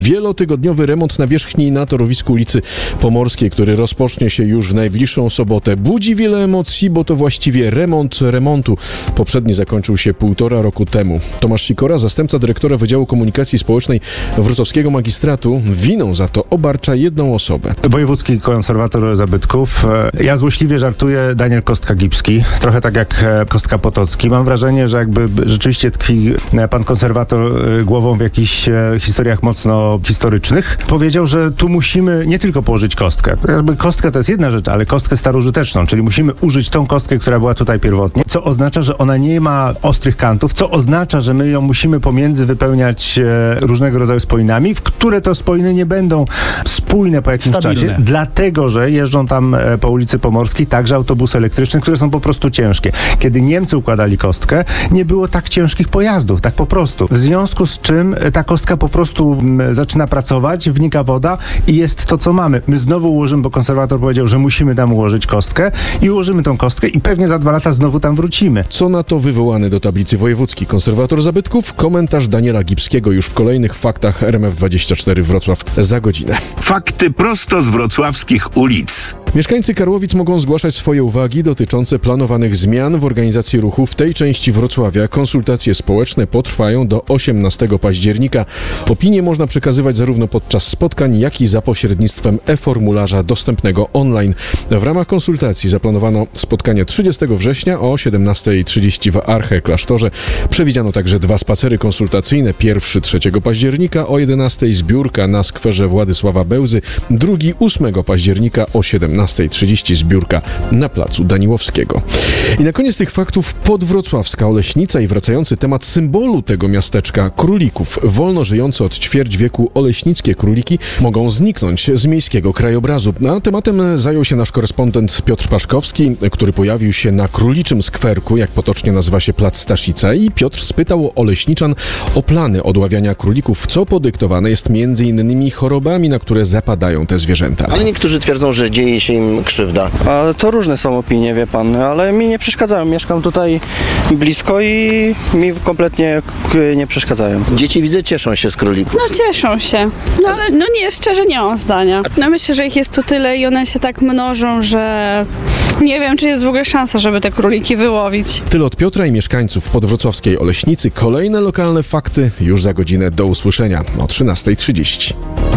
Wielotygodniowy remont nawierzchni na torowisku ulicy Pomorskiej, który rozpocznie się już w najbliższą sobotę, budzi wiele emocji, bo to właściwie remont remontu. Poprzedni zakończył się 1,5 roku temu. Tomasz Sikora, zastępca dyrektora Wydziału Komunikacji Społecznej Wrocławskiego Magistratu, winą za to obarcza jedną osobę. Wojewódzki konserwator zabytków. Ja złośliwie żartuję, Daniel Kostka-Gipski. Trochę tak jak Kostka Potocki. Mam wrażenie, że jakby rzeczywiście tkwi pan konserwator głową w jakichś historiach mocno historycznych. Powiedział, że tu musimy nie tylko położyć kostkę. Jakby kostka to jest jedna rzecz, ale kostkę starożyteczną, czyli musimy użyć tą kostkę, która była tutaj pierwotnie, co oznacza, że ona nie ma ostrych kantów, co oznacza, że my ją musimy pomiędzy wypełniać różnego rodzaju spojinami, w które to spojiny nie będą spójne po jakimś czasie, dlatego, że jeżdżą tam po ulicy Pomorskiej także autobusy elektryczne, które są po prostu ciężkie. Kiedy Niemcy układali kostkę, nie było tak ciężkich pojazdów, tak po prostu. W związku z czym ta kostka po prostu zaczyna pracować, wnika woda i jest to, co mamy. My znowu ułożymy, bo konserwator powiedział, że musimy tam ułożyć kostkę i ułożymy tą kostkę i pewnie za 2 lata znowu tam wrócimy. Co na to wywołany do tablicy wojewódzki konserwator zabytków? Komentarz Daniela Gipskiego już w kolejnych faktach RMF24 Wrocław za godzinę. Fakty prosto z wrocławskich ulic. Mieszkańcy Karłowic mogą zgłaszać swoje uwagi dotyczące planowanych zmian w organizacji ruchu w tej części Wrocławia. Konsultacje społeczne potrwają do 18 października. Opinie można przekazywać zarówno podczas spotkań, jak i za pośrednictwem e-formularza dostępnego online. W ramach konsultacji zaplanowano spotkanie 30 września o 17:30 w Arche Klasztorze. Przewidziano także 2 spacery konsultacyjne. Pierwszy 3 października o 11:00 zbiórka na skwerze Władysława Bełzy, drugi 8 października o 17:30 zbiórka na placu Daniłowskiego. I na koniec tych faktów podwrocławska Oleśnica i wracający temat symbolu tego miasteczka, królików. Wolno żyjące od ćwierć wieku oleśnickie króliki mogą zniknąć z miejskiego krajobrazu. A tematem zajął się nasz korespondent Piotr Paszkowski, który pojawił się na króliczym skwerku, jak potocznie nazywa się plac Staszica, i Piotr spytał oleśniczan o plany odławiania królików, co podyktowane jest m.in. chorobami, na które zapadają te zwierzęta. Ale niektórzy twierdzą, że dzieje się im krzywda. To różne są opinie, wie pan, ale mi nie przeszkadzają. Mieszkam tutaj blisko i mi kompletnie nie przeszkadzają. Dzieci, widzę, cieszą się z królików. No cieszą się, ale nie, szczerze nie mam zdania. Myślę, że ich jest tu tyle i one się tak mnożą, że nie wiem, czy jest w ogóle szansa, żeby te króliki wyłowić. Tyle od Piotra i mieszkańców podwrocławskiej Oleśnicy. Kolejne lokalne fakty już za godzinę. Do usłyszenia o 13:30.